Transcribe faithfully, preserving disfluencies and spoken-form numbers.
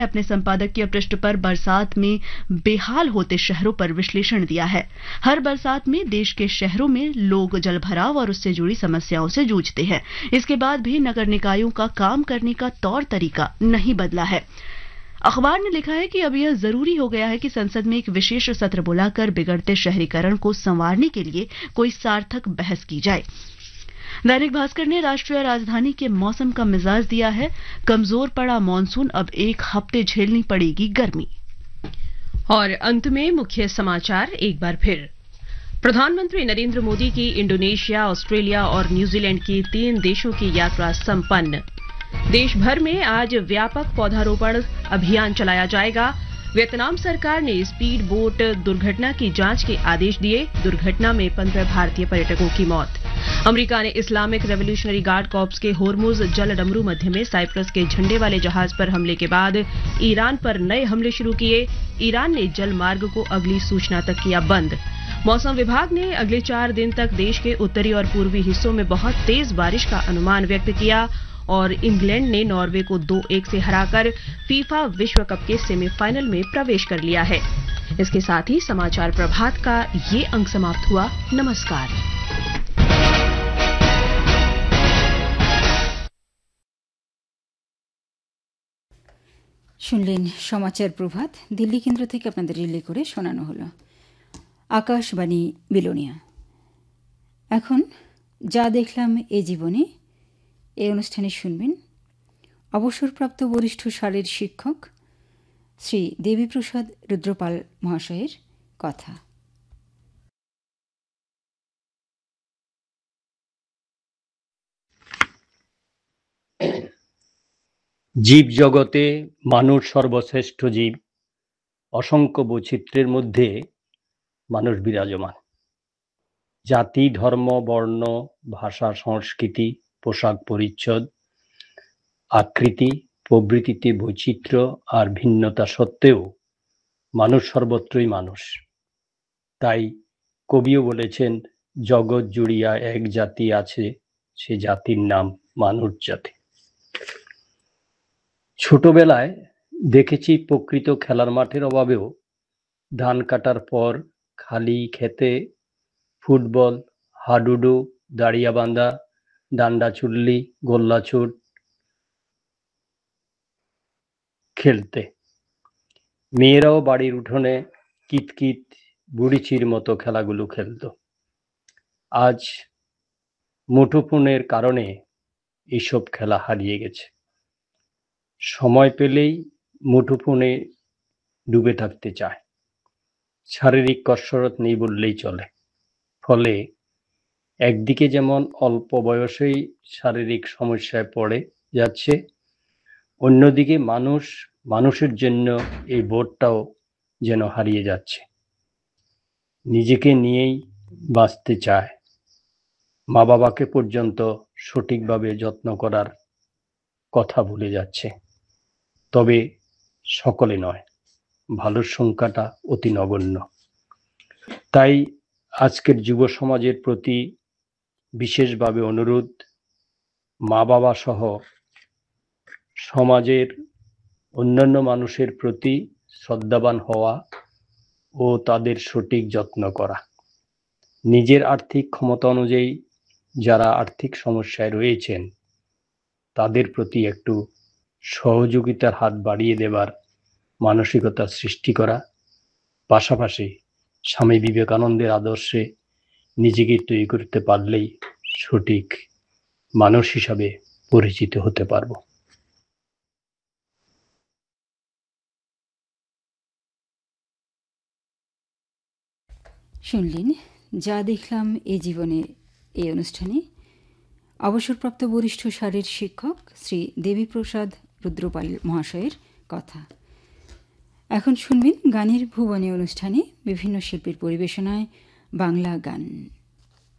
अपने संपादकीय पृष्ठ पर बरसात में बेहाल होते शहरों पर विश्लेषण दिया है। हर बरसात में देश के शहरों में लोग जलभराव और उससे जुड़ी समस्याओं से जूझते हैं। इसके बाद भी नगर निकायों का काम करने का तौर तरीका नहीं बदला है। अखबार ने लिखा है कि अब यह जरूरी हो गया है कि संसद में एक विशेष सत्र बुलाकर बिगड़ते शहरीकरण को संवारने के लिए कोई सार्थक बहस की जाए। दैनिक भास्कर ने राष्ट्रीय राजधानी के मौसम का मिजाज दिया है। कमजोर पड़ा मॉनसून, अब एक हफ्ते झेलनी पड़ेगी गर्मी। और अंत में मुख्य समाचार एक बार फिर। प्रधानमंत्री नरेंद्र मोदी की इंडोनेशिया, ऑस्ट्रेलिया और न्यूजीलैंड की तीन देशों की यात्रा संपन्न। देश भर में आज व्यापक पौधारोपण अभियान चलाया जाएगा। वियतनाम सरकार ने स्पीड बोट दुर्घटना की जांच के आदेश दिए। दुर्घटना में पंद्रह भारतीय पर्यटकों की मौत। अमेरिका ने इस्लामिक रेवोल्यूशनरी गार्ड कॉर्प्स के होर्मुज जल डमरू मध्य में साइप्रस के झंडे वाले जहाज पर हमले के बाद ईरान पर नए हमले शुरू किए। ईरान ने जल मार्ग को अगली सूचना तक किया बंद। मौसम विभाग ने अगले चार दिन तक देश के उत्तरी और पूर्वी हिस्सों में बहुत तेज बारिश का अनुमान व्यक्त किया। और इंग्लैंड ने नॉर्वे को दो एक से हराकर फीफा विश्व कप के सेमीफाइनल में प्रवेश कर लिया है। इसके साथ ही समाचार प्रभात का ये अंक समाप्त हुआ। नमस्कार। শুনলেন সমাচার প্রভাত, দিল্লি কেন্দ্র থেকে আপনাদের রিলে করে শোনানো হলো। আকাশবাণী বিলোনিয়া। এখন যা দেখলাম এ জীবনে, এই অনুষ্ঠানে শুনবেন অবসরপ্রাপ্ত বরিষ্ঠ শারীর শিক্ষক শ্রী দেবীপ্রসাদ রুদ্রপাল মহাশয়ের কথা। জীব জগতে মানুষ সর্বশ্রেষ্ঠ জীব। অসংখ্য বৈচিত্র্যের মধ্যে মানুষ বিরাজমান। জাতি, ধর্ম, বর্ণ, ভাষা, সংস্কৃতি, পোশাক পরিচ্ছদ, আকৃতি প্রভৃতিতে বৈচিত্র্য আর ভিন্নতা সত্ত্বেও মানুষ সর্বত্রই মানুষ। তাই কবিও বলেছেন, জগৎ জুড়িয়া এক জাতি আছে, সে জাতির নাম মানুষ জাতি। ছোটবেলায় দেখেছি প্রকৃত খেলার মাঠের অভাবেও ধান কাটার পর খালি খেতে ফুটবল, হাডুডু, দাড়িয়াবান্ধা, ডান্ডা চুল্লি, গোল্লাছুট খেলতে। মেয়েরাও বাড়ির উঠোনে কিতকিত, বুড়িচির মতো খেলাগুলো খেলত। আজ মুঠোফোনের কারণে এইসব খেলা হারিয়ে গেছে। সময় পেলেই মুঠোফোনে ডুবে থাকতে চায়। শারীরিক কসরত নেই বললেই চলে। ফলে একদিকে যেমন অল্প বয়সেই শারীরিক সমস্যায় পড়ে যাচ্ছে, অন্যদিকে মানুষ মানুষের জন্য এই বোধটাও যেন হারিয়ে যাচ্ছে। নিজেকে নিয়েই বাঁচতে চায়। মা বাবাকে পর্যন্ত সঠিকভাবে যত্ন করার কথা ভুলে যাচ্ছে। তবে সকলে নয়, ভালোর সংখ্যাটা অতি নগণ্য। তাই আজকের যুব সমাজের প্রতি বিশেষভাবে অনুরোধ, মা বাবা সহ সমাজের অন্যান্য মানুষের প্রতি শ্রদ্ধাবান হওয়া ও তাদের সঠিক যত্ন করা। নিজের আর্থিক ক্ষমতা অনুযায়ী যারা আর্থিক সমস্যায় রয়েছেন তাদের প্রতি একটু সহযোগিতার হাত বাড়িয়ে দেবার মানসিকতা সৃষ্টি করা। পাশাপাশি স্বামী বিবেকানন্দের আদর্শে নিজেকে তৈরি করতে পারলেই সঠিক মানুষ হিসাবে পরিচিত হতে পারব। শুনলেন যা দেখলাম এই জীবনে, এই অনুষ্ঠানে অবসরপ্রাপ্ত বরিষ্ঠ শারীর শিক্ষক শ্রী দেবীপ্রসাদ রুদ্রপাল মহাশয়ের কথা। এখন শুনবেন গানের ভুবনে অনুষ্ঠানে বিভিন্ন শিল্পীর পরিবেশনায় বাংলা গান।